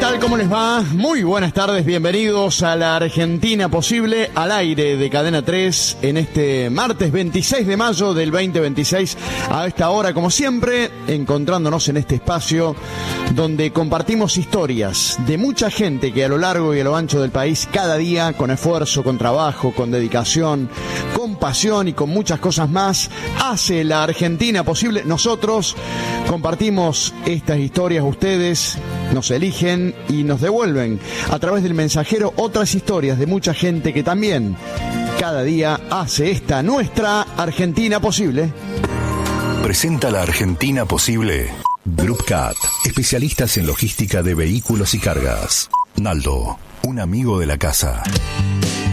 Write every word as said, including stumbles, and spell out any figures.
tal? ¿Cómo les va? Muy buenas tardes, bienvenidos a la Argentina Posible, al aire de Cadena tres en este martes veintiséis de mayo del veinte veintiséis, a esta hora, como siempre, encontrándonos en este espacio donde compartimos historias de mucha gente que a lo largo y a lo ancho del país, cada día, con esfuerzo, con trabajo, con dedicación, con pasión y con muchas cosas más, hace la Argentina Posible. Nosotros compartimos estas historias, ustedes nos eligen y nos devuelven a través del mensajero otras historias de mucha gente que también cada día hace esta nuestra Argentina Posible. Presenta la Argentina Posible Group Cat, especialistas en logística de vehículos y cargas. Naldo, un amigo de la casa.